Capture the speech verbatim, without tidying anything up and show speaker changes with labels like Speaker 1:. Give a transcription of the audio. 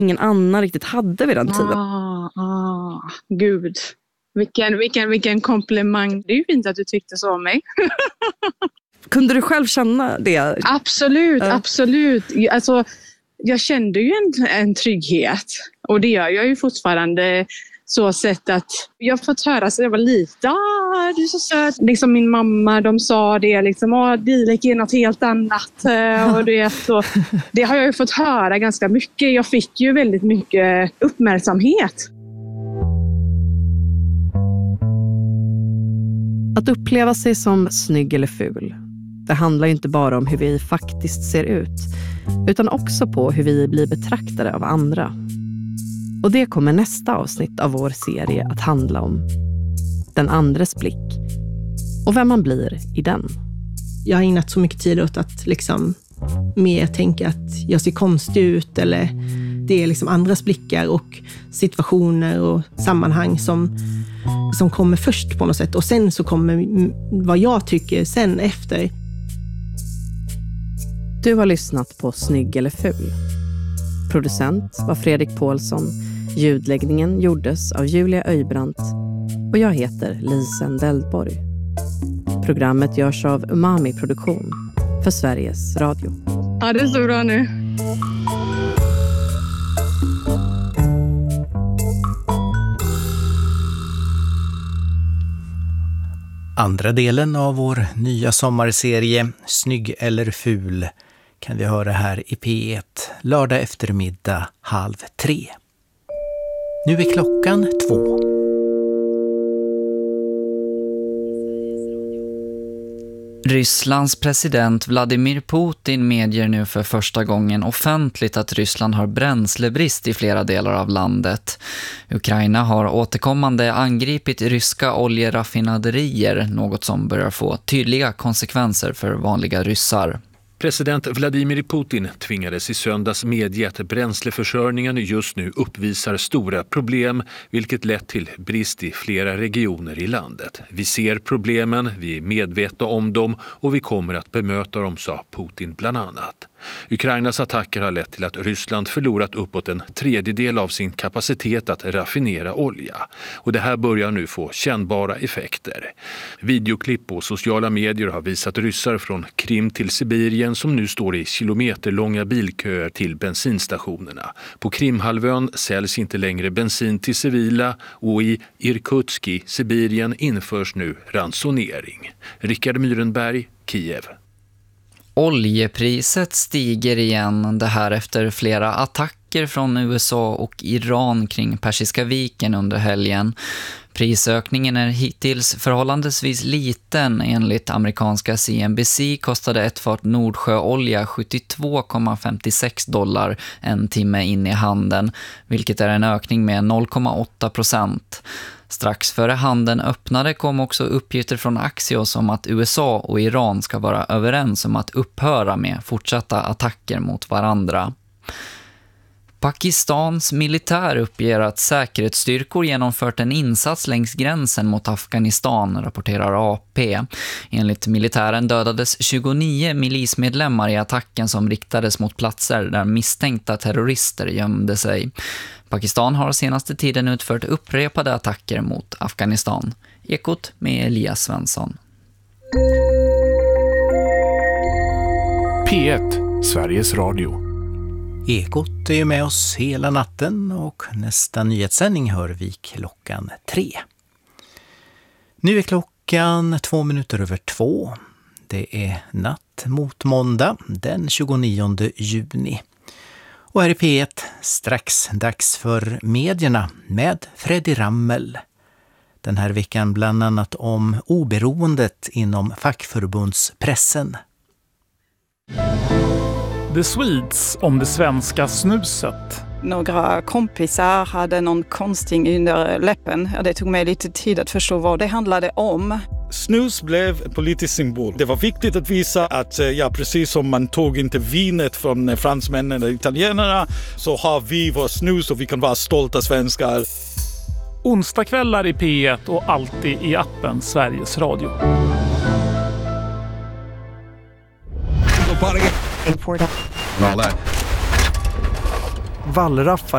Speaker 1: ingen annan riktigt hade vid den tiden.
Speaker 2: Ah, ah, gud. Vilken, vilken, vilken komplimang. Det är ju fint att du tyckte så om mig.
Speaker 1: Kunde du själv känna det?
Speaker 2: Absolut, uh. absolut. Alltså, jag kände ju en, en trygghet. Och det gör jag ju fortfarande. Så sätt att jag har fått höra så jag var lite, ah, du är så söt. Liksom min mamma, de sa det liksom, ah, Dilek är något helt annat. Och det, så, det har jag ju fått höra ganska mycket. Jag fick ju väldigt mycket uppmärksamhet.
Speaker 1: Att uppleva sig som snygg eller ful, det handlar ju inte bara om hur vi faktiskt ser ut, utan också på hur vi blir betraktade av andra. Och det kommer nästa avsnitt av vår serie att handla om. Den andres blick. Och vem man blir i den.
Speaker 3: Jag har ägnat så mycket tid åt att liksom mer tänka att jag ser konstig ut. Eller det är liksom andras blickar och situationer och sammanhang som, som kommer först på något sätt. Och sen så kommer vad jag tycker sen efter.
Speaker 1: Du har lyssnat på Snygg eller ful. Producent var Fredrik Paulsson. Ljudläggningen gjordes av Julia Öjbrandt och jag heter Lisen Deldborg. Programmet görs av Umami Produktion för Sveriges Radio.
Speaker 2: Ja, det är så bra nu.
Speaker 4: Andra delen av vår nya sommarserie Snygg eller ful kan vi höra här i P ett lördag eftermiddag halv tre. Nu är klockan två.
Speaker 5: Rysslands president Vladimir Putin medger nu för första gången offentligt att Ryssland har bränslebrist i flera delar av landet. Ukraina har återkommande angripit ryska oljeraffinaderier, något som börjar få tydliga konsekvenser för vanliga ryssar.
Speaker 6: President Vladimir Putin tvingades i söndags medge att bränsleförsörjningen just nu uppvisar stora problem, vilket lett till brist i flera regioner i landet. Vi ser problemen, vi är medvetna om dem och vi kommer att bemöta dem, sa Putin bland annat. Ukrainas attacker har lett till att Ryssland förlorat uppåt en tredjedel av sin kapacitet att raffinera olja. Och det här börjar nu få kännbara effekter. Videoklipp på sociala medier har visat ryssar från Krim till Sibirien som nu står i kilometerlånga bilköer till bensinstationerna. På Krimhalvön säljs inte längre bensin till civila och i Irkutsk i Sibirien införs nu ransonering. Rickard Myrenberg, Kiev.
Speaker 5: Oljepriset stiger igen, det här efter flera attacker från U S A och Iran kring Persiska viken under helgen. Prisökningen är hittills förhållandevis liten. Enligt amerikanska C N B C kostade ett fat Nordsjöolja sjuttiotvå komma femtiosex dollar en timme in i handeln, vilket är en ökning med noll komma åtta procent. Strax före handeln öppnade kom också uppgifter från Axios om att U S A och Iran ska vara överens om att upphöra med fortsatta attacker mot varandra. Pakistans militär uppger att säkerhetsstyrkor genomfört en insats längs gränsen mot Afghanistan, rapporterar A P. Enligt militären dödades tjugonio milismedlemmar i attacken som riktades mot platser där misstänkta terrorister gömde sig. Pakistan har senaste tiden utfört upprepade attacker mot Afghanistan. Ekot med Elias Svensson.
Speaker 7: P ett, Sveriges Radio.
Speaker 4: Ekot är med oss hela natten och nästa nyhetssändning hör vi klockan tre. Nu är klockan två minuter över två. Det är natt mot måndag den tjugonionde juni. Och här i P ett strax dags för medierna med Freddy Rammel. Den här veckan bland annat om oberoendet inom fackförbundspressen.
Speaker 7: The Swedes om det svenska snuset.
Speaker 8: Några kompisar hade någon konsting under läppen. Det tog mig lite tid att förstå vad det handlade om.
Speaker 9: Snus blev en politisk symbol. Det var viktigt att visa att ja, precis som man tog inte vinet från fransmännen och italienarna så har vi vår snus och vi kan vara stolta svenskar.
Speaker 7: Onsdagskvällar i P ett och alltid i appen Sveriges Radio.
Speaker 10: Wallraffar